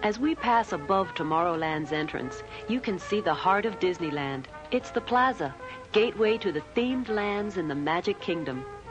As we pass above Tomorrowland's entrance, you can see the heart of Disneyland. It's the plaza, gateway to the themed lands in the Magic Kingdom.